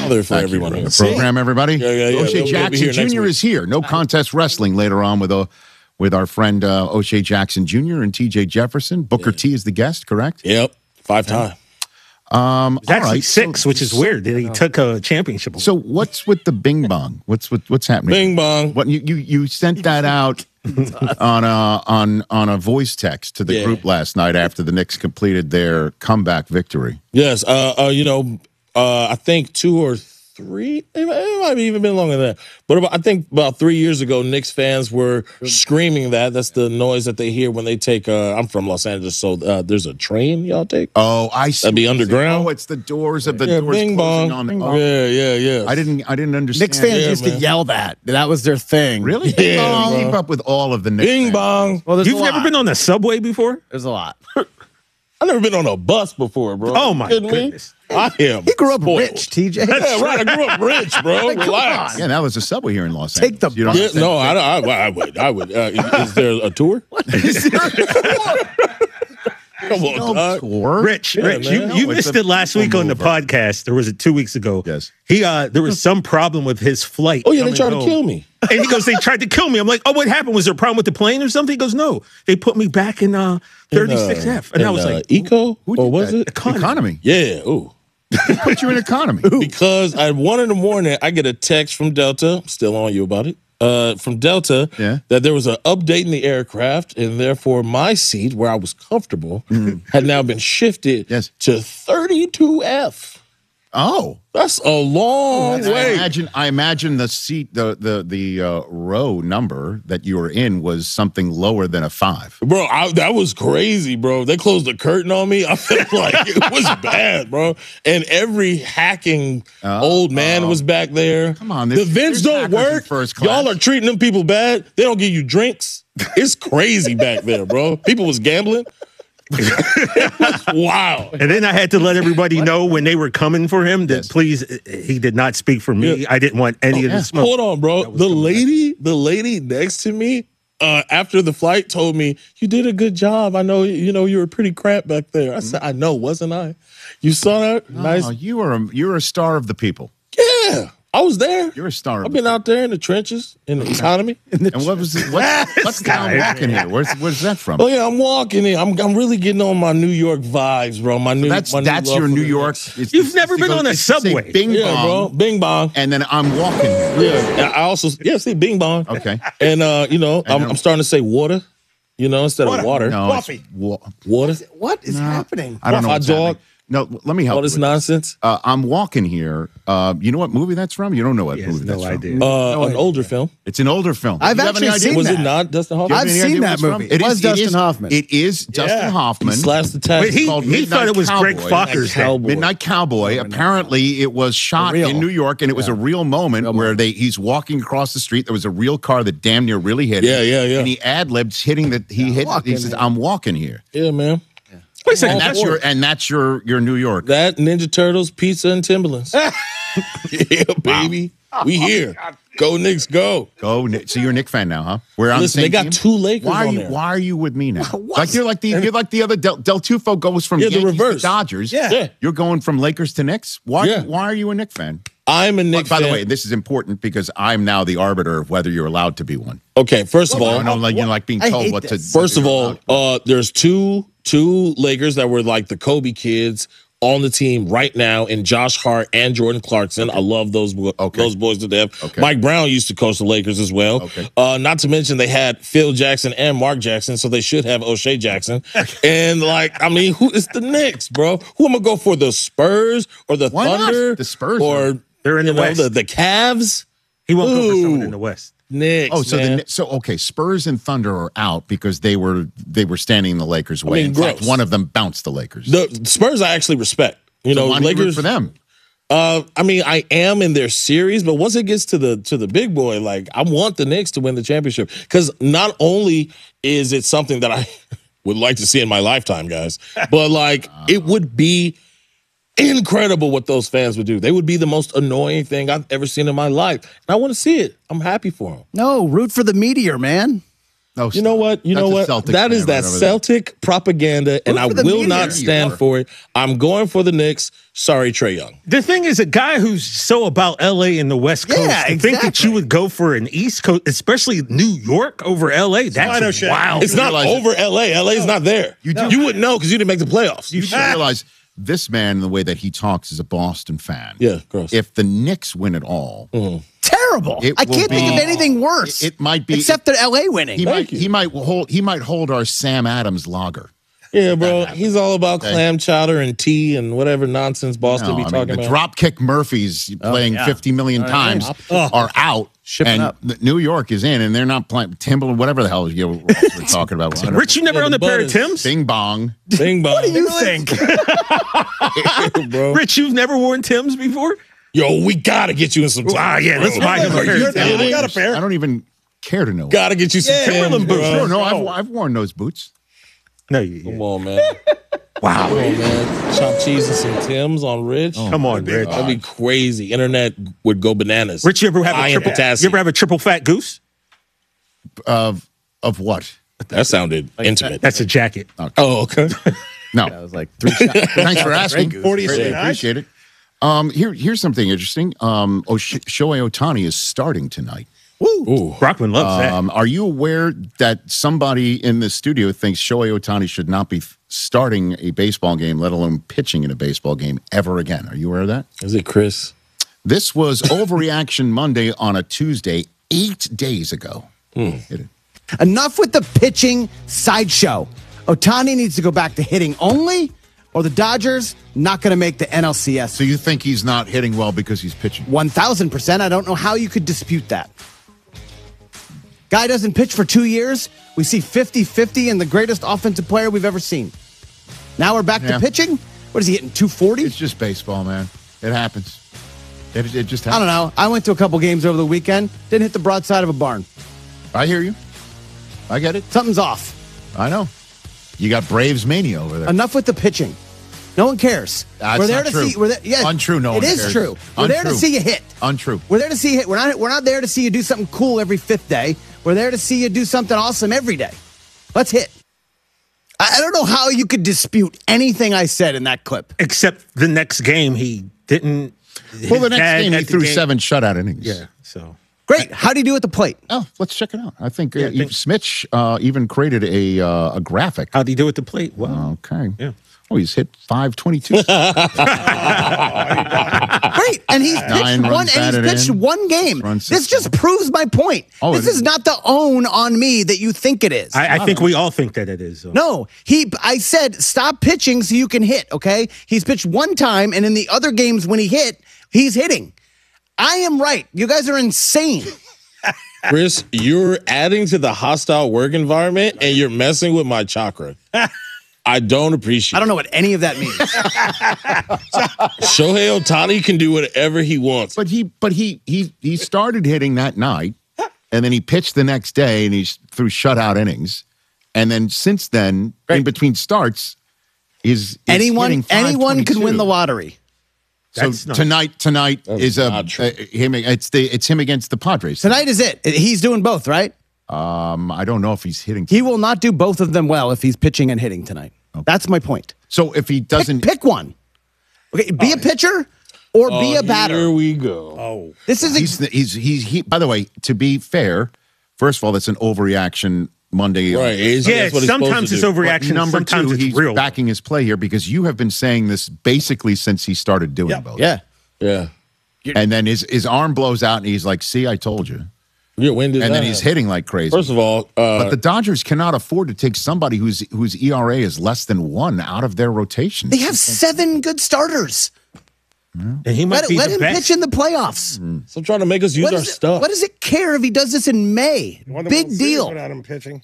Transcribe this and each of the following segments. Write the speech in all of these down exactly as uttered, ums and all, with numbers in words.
father for Thank everyone. You. The program, everybody. Yeah, yeah, yeah. O'Shea They'll- they'll be Jackson here next Junior week. is here. No Contest Wrestling later on with a. With our friend uh, O'Shea Jackson Junior and T J Jefferson. Booker yeah. T is the guest, correct? Yep, five time. Um, it's actually right. six, so, which is weird that he took a championship. So what's with the Bing Bong? What's what, what's happening? Bing Bong. What you you, you sent that out on a on on a voice text to the yeah. group last night after the Knicks completed their comeback victory. Yes, uh, uh, you know, uh, I think two or. Three, it might have even been longer than that. But about, I think about three years ago, Knicks fans were screaming that. That's the noise that they hear when they take. Uh, I'm from Los Angeles, so uh, there's a train y'all take. Oh, I see. That'd be underground. Oh, it's the doors of the yeah, doors bing closing bong. on the. Oh. Yeah, yeah, yeah. I didn't. I didn't understand. Knicks fans yeah, used man. to yell that. That was their thing. Really? Yeah, Bing bong. bro. Keep up with all of the Knicks. Bing fans. bong. Well, You've never been on the subway before? There's a lot. I've never been on a bus before, bro. Oh my goodness. Me? I am. He grew up spoiled. rich, T J. Yeah, right. I grew up rich, bro. Like, come Relax. on. Yeah, that was a subway here in Los Take Angeles. the You don't Yeah, understand. no, I, I, I would. I would. Uh, is, is there a tour? Is there a tour? Come on, No dog. tour. Rich, Yeah, Rich, man. you, No, you it's missed a it last week on the mover. podcast. Or was it two weeks ago? Yes. He uh there was some problem with his flight. Oh yeah, they coming tried to home. kill me. And he goes, they tried to kill me. I'm like, oh, what happened? Was there a problem with the plane or something? He goes, no. They put me back in uh thirty-six F. And in, I was uh, like, eco? Who Or did was that? it? Economy. Economy. Yeah. Ooh. Who put you in economy? Because at one in the morning, I get a text from Delta. I'm still on you about it. Uh, from Delta, Yeah. that there was an update in the aircraft, and therefore my seat, where I was comfortable, had now been shifted Yes. to thirty-two F. Oh. That's a long I way. imagine. I imagine the seat, the the the uh, row number that you were in was something lower than a five. Bro, I, that was crazy, bro. They closed the curtain on me. I felt like it was bad, bro. And every hacking Uh, old man uh, was back there. Come on, the there's- vents there's don't hackers in work. first class. Y'all are treating them people bad. They don't give you drinks. It's crazy back there, bro. People was gambling. It was wild. and then I had to let everybody know when they were coming for him that Yes. please, he did not speak for me. Yeah. I didn't want any of yeah. the smoke. Hold on, bro. The lady, the lady next to me, uh, after the flight, told me, "You did a good job. I know, you know, you were pretty cramped back there." I said, "I know, wasn't I?" You saw that? Nice. Oh, you are a, you're a star of the people. Yeah, I was there. You're a star. Of I've the been out there in the trenches, in the economy. And what was it? What, what's guy. down walking here? Where's where's that from? Oh yeah, I'm walking in. I'm I'm really getting on my New York vibes, bro. My new that's my new that's love your for New the York. Knicks. It's- You've it's- never it's been to go- on a it's to say subway. Bing Yeah, bro. bong, Bing bong. and then I'm walking here. Yeah, I also yeah see Bing bong. Okay. And uh, you know, I'm, then- I'm starting to say water, you know, instead of water. No, it's Coffee. wa- Water. What is happening? I don't know. Hot What's dog. happening. No, let me help. All you this with nonsense. Uh, I'm walking here. Uh, you know what movie that's from? You don't know what Yes, movie no that's idea. from. Uh, an older film. It's an older film. I've Do you have any actually idea? seen Was that. it not Dustin Do Hoffman? you have I've any seen idea that what it's movie. from? It was is- Dustin is- Hoffman. It is Dustin He Hoffman. slashed the tax. Wait, he, called he Midnight thought it was Greg Cowboy. Focker's Cowboy. Midnight Cowboy. Apparently, it was shot real. in New York, and it was a real moment where they he's walking across the street. There was a real car that damn near really hit him. Yeah, yeah, yeah. And he ad libs hitting that he hit. He walking says, here. "I'm walking here," Yeah, man. Wait a second, and that's for your it. and that's your your New York. That Ninja Turtles, pizza, and Timberlands. Yeah, baby. We here. Go Knicks, go. Go. Nick. So you're a Knick fan now, huh? We're on Listen, the they same got team? two Lakers Why are on you? there. Why are you with me now? Like you're like the you're like the other Del, Del Tufo goes from Yeah, the Yankees reverse. to Dodgers. Yeah. Yeah. You're going from Lakers to Knicks. Why? Yeah. Why are you a Knick fan? I'm a Knicks By the fan. way, this is important because I'm now the arbiter of whether you're allowed to be one. Okay, first of all, I don't like you're like being I told hate what to. this. First of whether all, you're allowed. uh, there's two two Lakers that were like the Kobe kids on the team right now in Josh Hart and Jordan Clarkson. I love those bo- Okay. those boys to death. Okay. Mike Brown used to coach the Lakers as well. Okay. Uh, not to mention they had Phil Jackson and Mark Jackson, so they should have O'Shea Jackson. And like, I mean, who is the Knicks, bro? Who am I gonna go for? The Spurs or the Why not? Thunder? The Spurs or are- They're in you the know, West. the, the Cavs. He won't go for someone Ooh. in the West. Knicks. Oh, so man. the so okay, Spurs and Thunder are out because they were they were standing in the Lakers' way. mean, in fact, gross. one of them bounced the Lakers. the Spurs I actually respect. You So know, why do you root Lakers for them. Uh, I mean, I am in their series, but once it gets to the to the big boy, like I want the Knicks to win the championship because not only is it something that I would like to see in my lifetime, guys, but like it would be incredible what those fans would do. They would be the most annoying thing I've ever seen in my life, and I want to see it. I'm happy for them. No, root for the meteor, man. No, You know what? You That's know a what? Celtics That is fan that right over there. Celtic propaganda, and I for the will media. not You stand are. for it. I'm going for the Knicks. Sorry, Trey Young. The thing is, a guy who's so about L A and the West Coast, Yeah, to think that exactly. you would go for an East Coast, especially New York over L A, that's I know, Shaq. wild. It's not realize it- over L A. L A's not there. You, do- you wouldn't know because you didn't make the playoffs. You should realize this man, the way that he talks, is a Boston fan. Yeah, gross. If the Knicks win it all, Terrible. It I will can't think be- of anything worse. it might be- except that L A winning. he might you. he might hold he might hold our Sam Adams lager. Yeah, bro. He's all about clam chowder and tea and whatever nonsense Boston No, be I mean, talking the about. Dropkick Murphys playing yeah. fifty million Oh, yeah. times Oh. are out. Shipping and up. the- New York is in, and they're not playing Timberland, whatever the hell you we're talking about. Rich, you never Yeah, owned the a pair of Butters. Timbs? Bing bong. Bing bong. What do you think? bro? Rich, you've never worn Timbs before? Yo, we gotta get you in some. Ah, yeah, let's buy him a Are pair you of Timbs. kidding? I got a pair. I don't even care to know. Gotta get you some Yeah, Timberland Timberland boots. boots. no, no, I've, I've worn those boots. No, you, Come on, man. wow. Come on, man. Chop cheese and some Tims on Rich. Come on, Rich. That'd be crazy. Internet would go bananas. Rich, you ever have I a am triple? potassium. You ever have a triple fat goose? Of of what? That sounded intimate. That's a jacket. Oh, okay. No. That was like three shots. Thanks for asking. forty Greatly cent. appreciate it. Um, here, here's something interesting. Um, Osh- Shohei Ohtani is starting tonight. Ooh. Brockman loves that. Um, are you aware that somebody in the studio thinks Shohei Ohtani should not be f- starting a baseball game, let alone pitching in a baseball game ever again? Are you aware of that? Is it Chris? This was Overreaction Monday on a Tuesday, eight days ago. Hit it. Enough with the pitching sideshow. Otani needs to go back to hitting only, or the Dodgers not going to make the N L C S. So you think he's not hitting well because he's pitching? one thousand percent. I don't know how you could dispute that. Guy doesn't pitch for two years. We see fifty-fifty in the greatest offensive player we've ever seen. Now we're back Yeah. to pitching? What is he hitting, two forty? It's just baseball, man. It happens. It, it just I happens. don't know. I went to a couple games over the weekend. Didn't hit the broadside of a barn. I hear you. I get it. Something's off. I know. You got Braves mania over there. Enough with the pitching. No one cares. That's we're there not to true. see. We're there, yeah, Untrue, no It one is cares. true. We're there to Untrue. see you hit. Untrue. We're there to see you hit. We're not. We're not there to see you do something cool every fifth day. We're there to see you do something awesome every day. Let's hit. I, I don't know how you could dispute anything I said in that clip. Except the next game, he didn't. Well, the his next dad game he had the threw game- seven shutout innings. Yeah, so. Great. How do you do at the plate? Oh, let's check it out. I think, Yeah, uh, I think- Smitch uh, even created a uh, a graphic. How'd he do at the plate? Well, Okay. Yeah. Oh, he's hit five twenty-two. Great. And he's pitched Nine one. runs And he's batted pitched in. one game. Runs This six. just proves my point. Oh, this it is is. not the own on me that you think it is. I, I think we all think that it is. though. No, he. I said stop pitching so you can hit. Okay, he's pitched one time, and in the other games when he hit, he's hitting. I am right. You guys are insane. Chris, you're adding to the hostile work environment and you're messing with my chakra. I don't appreciate I don't know what any of that means. it. Shohei Ohtani can do whatever he wants. but he but he he he started hitting that night, and then he pitched the next day, and he threw shutout innings, and then since then, in between starts, is, is anyone, hitting anyone can win five twenty-two. the lottery. So That's not- tonight, tonight That's is a, not true. uh, him. It's the it's him against the Padres. Tonight is it. He's doing both, right? Um, I don't know if he's hitting. He will not do both of them well if he's pitching and hitting tonight. That's my point. So if he Pick, doesn't, pick one. Okay, be a pitcher or be Oh, a batter. Here we go. Oh, This is he's he's he's he. By the way, to be fair, first of all, that's an overreaction Monday. Right. he's- Yeah, that's what he's supposed sometimes to it's do. But overreaction. number sometimes two, it's he's real. backing his play here because you have been saying this basically since he started doing Yep. both. yeah. Yeah. And then his his arm blows out, and he's like, "See, I told you." Yeah, when did And that then he's happen? hitting like crazy. First of all, uh, but the Dodgers cannot afford to take somebody whose whose E R A is less than one out of their rotation. They have seven good starters. and he might Let, be let the him best. pitch in the playoffs. stop trying to make us use What, our is it, stuff. what does it care if he does this in May? won the Big World Series deal. without him pitching.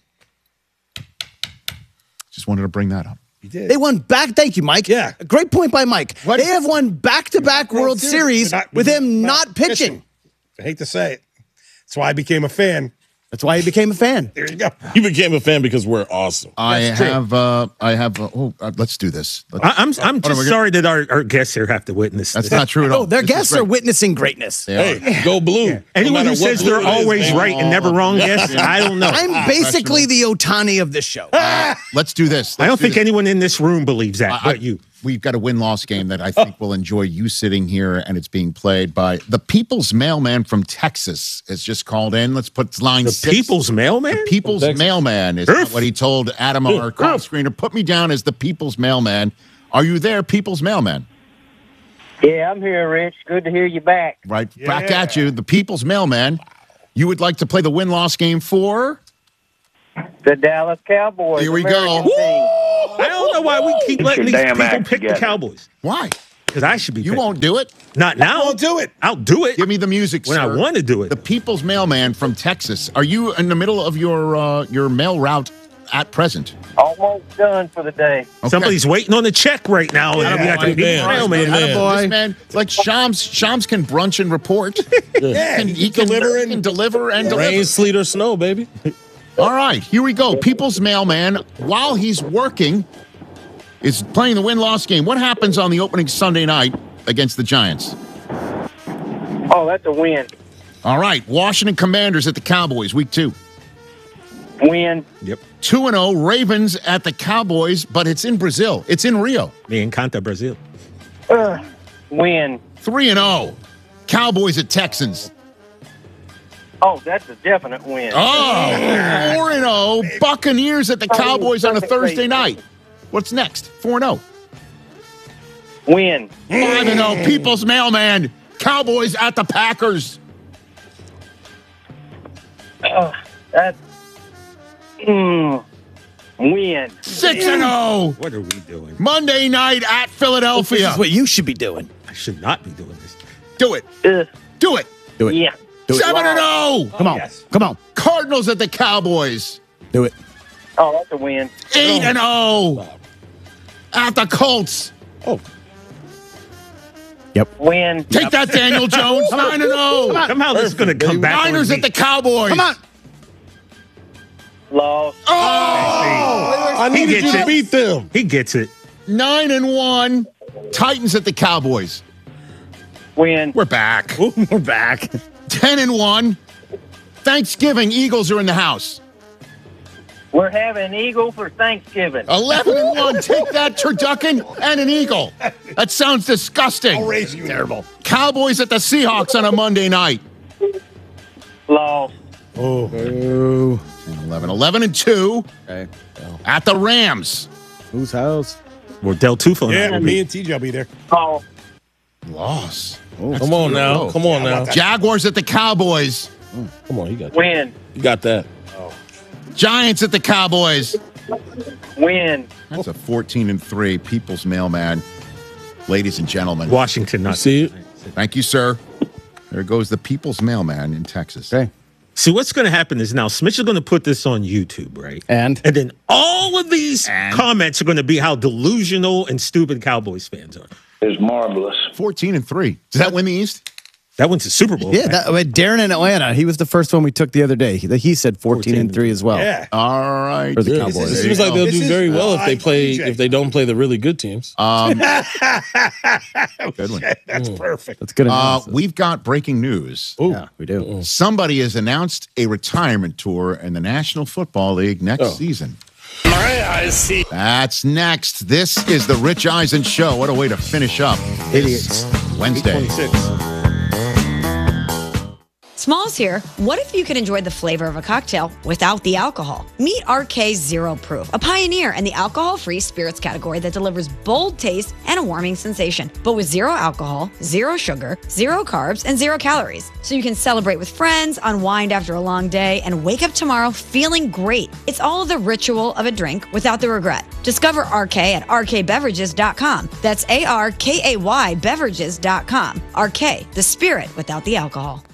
Just wanted to bring that up. He did. They won back. Thank you, Mike. Yeah. A great point by Mike. What- They have won back-to-back World World Series Series without- with him without not pitching. I hate to say it. That's why I became a fan. That's why he became a fan. There you go. You became a fan because we're awesome. I That's true. have. Uh, I have. Uh, oh, uh, let's do this. Let's, I, I'm I'm Hold on, just we're sorry that our, our guests here have to witness That's this. not true at all. Oh, their This is guests are great. witnessing greatness. They are. Hey, go blue. No Anyone matter who what says blue they're it is, always man. right and never wrong, guess I don't know. I'm basically the Otani of this show. Let's do this. I don't Let's do think this. anyone in this room believes that, I- but you. We've got a win-loss game that I think will enjoy you sitting here, and it's being played by the People's Mailman from Texas. Is just called in. Let's put line The six. People's Mailman? The People's Texas. Mailman is Earth. what he told Adam, our call screener. Put me down as the People's Mailman. Are you there, People's Mailman? Yeah, I'm here, Rich. Good to hear you back. Right back at you, the People's Mailman. You would like to play the win-loss game for? The Dallas Cowboys. Here we American go. team. I don't know why we keep letting these your damn people act pick the together. Cowboys. Why? Because I should be You picking. won't do it. Not now. I'll do it. I'll do it Give me the music, when sir. I want to do The it. People's Mailman from Texas. Are you in the middle of your uh, your mail route at present? Almost done for the day. Okay. Somebody's waiting on the check right now. and we got the right there. People's Mailman. Right there. This man, like Shams, Shams can brunch and report. Yeah. Can, he can deliver and, can deliver and deliver. Rain, sleet, or snow, baby. All right, here we go. People's Mailman, while he's working, is playing the win-loss game. What happens on the opening Sunday night against the Giants? Oh, that's a win. All right, Washington Commanders at the Cowboys, week two. Win. Yep. two and oh, Ravens at the Cowboys, but it's in Brazil. It's in Rio. Me and Canta Brazil. Uh, win. three and oh, Cowboys at Texans. Oh, that's a definite win. Oh, four and oh, Buccaneers at the Cowboys on a Thursday night. What's next? four and oh. Win. five and oh, People's Mailman, Cowboys at the Packers. Uh, that's mm, win. six and oh, What are we doing? Monday night at This Philadelphia. is what you should be doing. I should not be doing this. Do it. Uh, Do it. Do it. yeah. seven and oh, Come on. yes. Come on. Cardinals at the Cowboys. Do it. Oh, that's a win. eight and oh, at the Colts. Oh, Win. Take that, Daniel Jones. nine and oh. Somehow this is going to Perfect, come baby. back. Niners on at the me. Cowboys. Come on. Loss. Oh, I He needed gets you to it. beat them. He gets it. nine and one. Titans at the Cowboys. Win. We're back. We're back. ten and one. Thanksgiving, Eagles are in the house. We're having an eagle for Thanksgiving. eleven and one. Take that, turducken and an eagle. That sounds disgusting. raise you. Terrible. Cowboys at the Seahawks on a Monday night. Loss. Oh, Ooh. ten, eleven, eleven and two. Okay. At the Rams. Whose house? Well, Del Tufo. and I Yeah, will me be- and T J will be there. Oh, Loss. come on now. Come on now. Jaguars at the Cowboys. Come on, you got that. win. You got that. Giants at the Cowboys. Win. That's a fourteen and three People's Mailman. Ladies and gentlemen. Washington, You not. see it? Thank you, sir. There goes the People's Mailman in Texas. Okay. See, what's going to happen is now Smith is going to put this on YouTube, right? And? And then all of these And? comments are going to be how delusional and stupid Cowboys fans are. It's marvelous. fourteen and three. Does that win the East? That went to Super Bowl. Yeah, right? that, I mean, Darren in Atlanta, he was the first one we took the other day. He, he said fourteen and three as well. Yeah. All right. For the Yeah. Cowboys. It There seems you like go. they'll This do is- very well if they I- play T J. if they don't play the really good teams. Um, Good one. That's perfect. That's good uh, analysis. we've got breaking news. Yeah, we do. Somebody has announced a retirement tour in the National Football League next Oh. season. That's next. This is the Rich Eisen Show. What a way to finish up Idiots. Wednesday. twenty-six. Smalls here. What if you could enjoy the flavor of a cocktail without the alcohol? Meet R K Zero Proof, a pioneer in the alcohol-free spirits category that delivers bold taste and a warming sensation, but with zero alcohol, zero sugar, zero carbs, and zero calories. So you can celebrate with friends, unwind after a long day, and wake up tomorrow feeling great. It's all the ritual of a drink without the regret. Discover R K at R K beverages dot com. That's A R K A Y beverages dot com. R K, the spirit without the alcohol.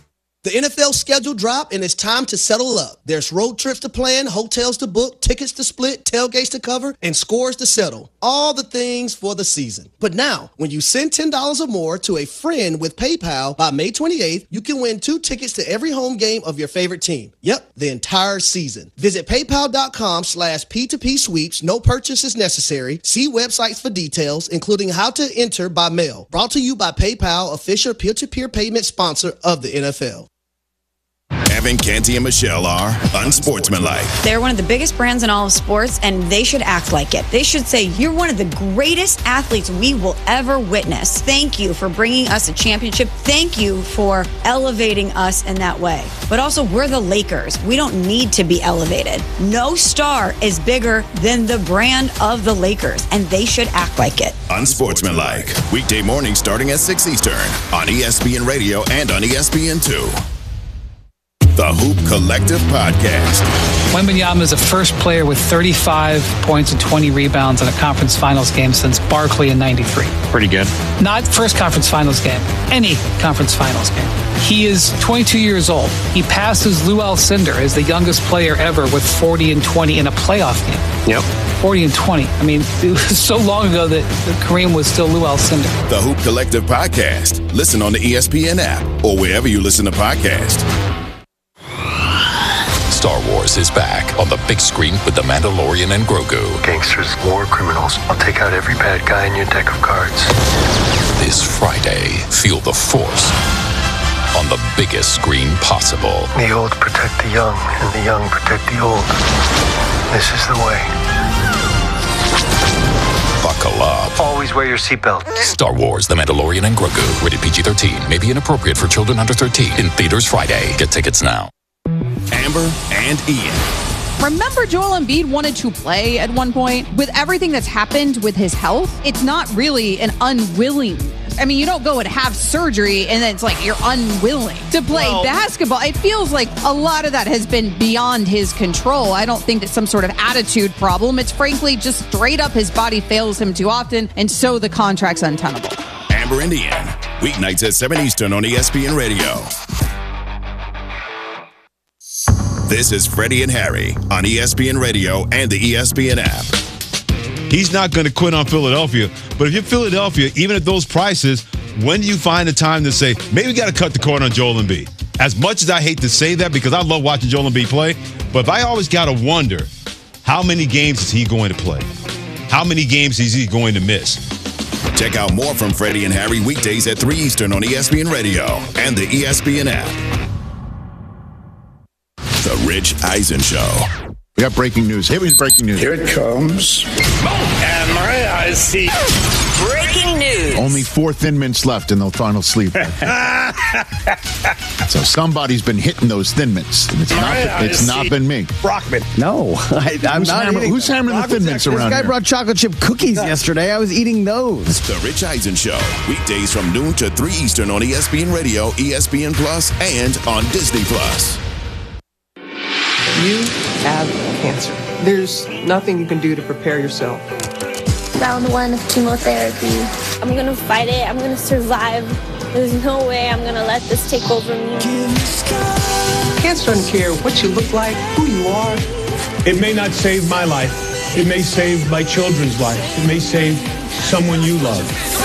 The N F L schedule dropped, and it's time to settle up. There's road trips to plan, hotels to book, tickets to split, tailgates to cover, and scores to settle. All the things for the season. But now, when you send ten dollars or more to a friend with PayPal by May twenty-eighth, you can win two tickets to every home game of your favorite team. Yep, the entire season. Visit paypal.com slash P2P sweeps. No purchase is necessary. See websites for details, including how to enter by mail. Brought to you by PayPal, official peer-to-peer payment sponsor of the N F L. Evan, Canty, and Michelle are unsportsmanlike. They're one of the biggest brands in all of sports, and they should act like it. They should say, you're one of the greatest athletes we will ever witness. Thank you for bringing us a championship. Thank you for elevating us in that way. But also, we're the Lakers. We don't need to be elevated. No star is bigger than the brand of the Lakers, and they should act like it. Unsportsmanlike. Weekday mornings starting at six Eastern on E S P N Radio and on E S P N two. The Hoop Collective Podcast. Wembanyama is the first player with thirty-five points and twenty rebounds in a conference finals game since Barkley in ninety-three. Pretty good. Not first conference finals game, any conference finals game. He is twenty-two years old. He passes Lou Alcindor as the youngest player ever with forty and twenty in a playoff game. Yep. forty and twenty. I mean, it was so long ago that Kareem was still Lou Alcindor. The Hoop Collective Podcast. Listen on the E S P N app or wherever you listen to podcasts. Star Wars is back on the big screen with The Mandalorian and Grogu. Gangsters, war criminals. I'll take out every bad guy in your deck of cards. This Friday, feel the Force on the biggest screen possible. The old protect the young, and the young protect the old. This is the way. Buckle up. Always wear your seatbelt. Star Wars, The Mandalorian and Grogu. Rated P G thirteen. May be inappropriate for children under thirteen. In theaters Friday. Get tickets now. Amber and Ian. Remember Joel Embiid wanted to play at one point? With everything that's happened with his health, it's not really an unwilling. I mean, you don't go and have surgery and then it's like you're unwilling to play well, basketball. It feels like a lot of that has been beyond his control. I don't think it's some sort of attitude problem. It's frankly just straight up his body fails him too often, and so the contract's untenable. Amber and Ian, weeknights at seven Eastern on E S P N Radio. This is Freddie and Harry on E S P N Radio and the E S P N app. He's not going to quit on Philadelphia, but if you're Philadelphia, even at those prices, when do you find the time to say, maybe we got to cut the cord on Joel Embiid? As much as I hate to say that because I love watching Joel Embiid play, but I always got to wonder, how many games is he going to play? How many games is he going to miss? Check out more from Freddie and Harry weekdays at three Eastern on E S P N Radio and the E S P N app. The Rich Eisen Show. We got breaking news. Here is breaking news. Here it comes. And my eyes see. Breaking news. Only four Thin Mints left in the final sleep. So somebody's been hitting those Thin Mints. And it's not, been, it's not been me. Brockman. No, I, I'm who's not hammer, eating Who's hammering the Thin Mints around This guy here? brought chocolate chip cookies yesterday. I was eating those. The Rich Eisen Show. Weekdays from noon to three Eastern on E S P N Radio, E S P N Plus, and on Disney Plus. You have cancer. There's nothing you can do to prepare yourself. Round one of chemotherapy. I'm gonna fight it. I'm gonna survive. There's no way I'm gonna let this take over me. Cancer doesn't care what you look like, who you are. It may not save my life. It may save my children's life. It may save someone you love.